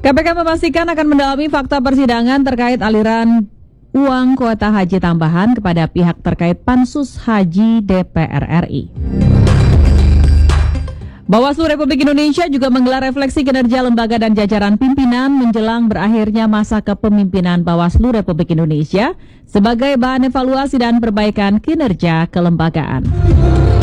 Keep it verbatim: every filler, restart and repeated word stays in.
K P K memastikan akan mendalami fakta persidangan terkait aliran uang kuota haji tambahan kepada pihak terkait Pansus Haji D P R R I. Bawaslu Republik Indonesia juga menggelar refleksi kinerja lembaga dan jajaran pimpinan menjelang berakhirnya masa kepemimpinan Bawaslu Republik Indonesia sebagai bahan evaluasi dan perbaikan kinerja kelembagaan.